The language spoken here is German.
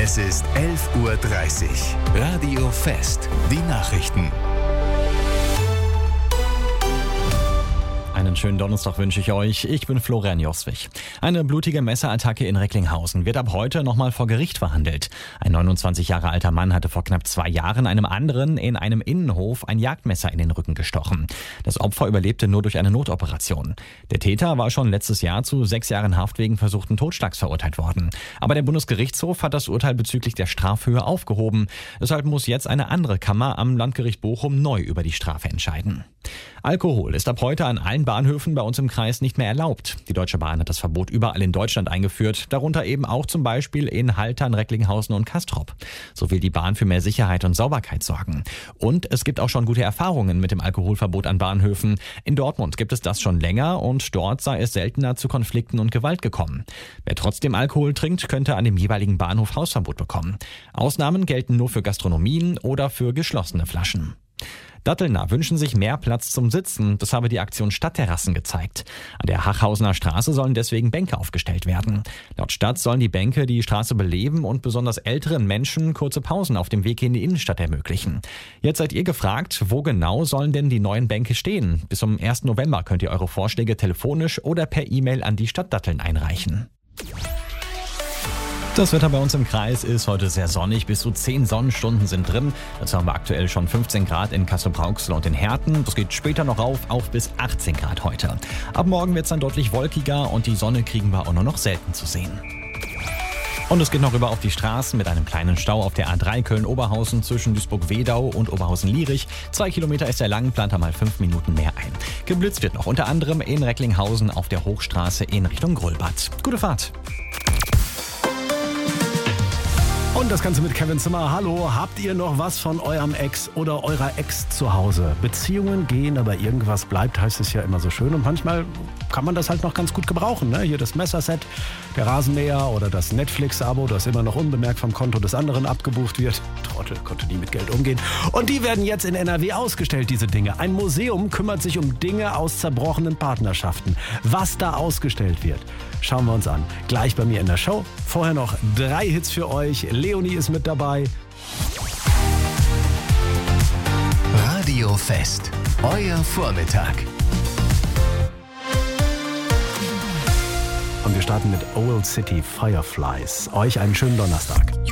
Es ist 11:30 Uhr. Radio Fest. Die Nachrichten. Einen schönen Donnerstag wünsche ich euch. Ich bin Florian Joswig. Eine blutige Messerattacke in Recklinghausen wird ab heute nochmal vor Gericht verhandelt. Ein 29 Jahre alter Mann hatte vor knapp 2 Jahren einem anderen in einem Innenhof ein Jagdmesser in den Rücken gestochen. Das Opfer überlebte nur durch eine Notoperation. Der Täter war schon letztes Jahr zu 6 Jahren Haft wegen versuchten Totschlags verurteilt worden. Aber der Bundesgerichtshof hat das Urteil bezüglich der Strafhöhe aufgehoben. Deshalb muss jetzt eine andere Kammer am Landgericht Bochum neu über die Strafe entscheiden. Alkohol ist ab heute an allen Bahnhöfen bei uns im Kreis nicht mehr erlaubt. Die Deutsche Bahn hat das Verbot überall in Deutschland eingeführt, darunter eben auch zum Beispiel in Haltern, Recklinghausen und Castrop. So will die Bahn für mehr Sicherheit und Sauberkeit sorgen. Und es gibt auch schon gute Erfahrungen mit dem Alkoholverbot an Bahnhöfen. In Dortmund gibt es das schon länger und dort sei es seltener zu Konflikten und Gewalt gekommen. Wer trotzdem Alkohol trinkt, könnte an dem jeweiligen Bahnhof Hausverbot bekommen. Ausnahmen gelten nur für Gastronomien oder für geschlossene Flaschen. Dattelner wünschen sich mehr Platz zum Sitzen. Das habe die Aktion Stadtterrassen gezeigt. An der Hachhausener Straße sollen deswegen Bänke aufgestellt werden. Laut Stadt sollen die Bänke die Straße beleben und besonders älteren Menschen kurze Pausen auf dem Weg in die Innenstadt ermöglichen. Jetzt seid ihr gefragt, wo genau sollen denn die neuen Bänke stehen? Bis zum 1. November könnt ihr eure Vorschläge telefonisch oder per E-Mail an die Stadt Datteln einreichen. Das Wetter bei uns im Kreis ist heute sehr sonnig, bis zu 10 Sonnenstunden sind drin. Dazu haben wir aktuell schon 15 Grad in Kassel-Brauxel und in Herten. Das geht später noch auf bis 18 Grad heute. Ab morgen wird es dann deutlich wolkiger und die Sonne kriegen wir auch nur noch selten zu sehen. Und es geht noch rüber auf die Straßen mit einem kleinen Stau auf der A3 Köln-Oberhausen zwischen Duisburg-Wedau und Oberhausen-Lierich. 2 Kilometer ist er lang, plant er mal 5 Minuten mehr ein. Geblitzt wird noch unter anderem in Recklinghausen auf der Hochstraße in Richtung Grölbad. Gute Fahrt! Und das Ganze mit Kevin Zimmer. Hallo, habt ihr noch was von eurem Ex oder eurer Ex zu Hause? Beziehungen gehen, aber irgendwas bleibt, heißt es ja immer so schön. Und manchmal kann man das halt noch ganz gut gebrauchen. Ne? Hier das Messerset, der Rasenmäher oder das Netflix-Abo, das immer noch unbemerkt vom Konto des anderen abgebucht wird. Trottel, konnte nie mit Geld umgehen. Und die werden jetzt in NRW ausgestellt, diese Dinge. Ein Museum kümmert sich um Dinge aus zerbrochenen Partnerschaften. Was da ausgestellt wird, schauen wir uns an. Gleich bei mir in der Show. Vorher noch 3 Hits für euch. Leonie ist mit dabei. Radio Fest. Euer Vormittag. Und wir starten mit Old City Fireflies. Euch einen schönen Donnerstag.